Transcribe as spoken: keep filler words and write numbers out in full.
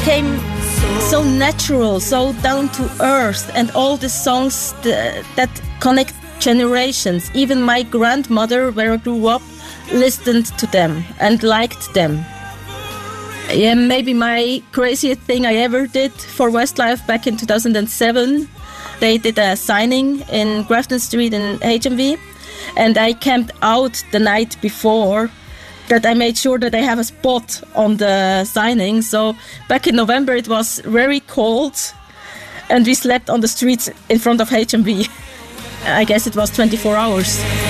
became so natural, so down to earth, and all the songs th- that connect generations. Even my grandmother, where I grew up, listened to them and liked them. Yeah, maybe my craziest thing I ever did for Westlife back in two thousand seven. They did a signing in Grafton Street in H M V, and I camped out the night before, that I made sure that I have a spot on the signing. So back in November it was very cold, and we slept on the streets in front of H M V. I guess it was twenty-four hours.